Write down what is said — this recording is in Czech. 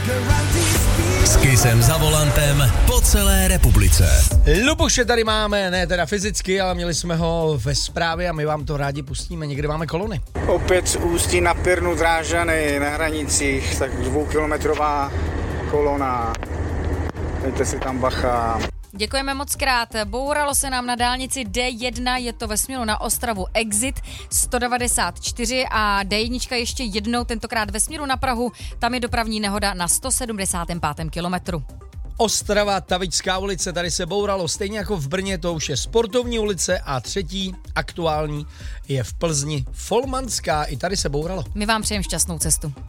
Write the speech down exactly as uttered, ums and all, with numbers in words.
S Kissem za volantem po celé republice. Luboše tady máme, ne teda fyzicky, ale měli jsme ho ve správě a my vám to rádi pustíme. Někde máme kolony. Opět z Ústí nad Pirnu Drážany na hranicích, tak dvoukilometrová kolona. Dejte si tam bacha. Děkujeme moc krát. Bouralo se nám na dálnici D jedna, je to ve směru na Ostravu Exit sto devadesát čtyři a D jedna ještě jednou, tentokrát ve směru na Prahu, tam je dopravní nehoda na sto sedmdesátém pátém kilometru. Ostrava, Tavičská ulice, tady se bouralo, stejně jako v Brně, to už je Sportovní ulice a třetí aktuální je v Plzni Folmanská, i tady se bouralo. My vám přejeme šťastnou cestu.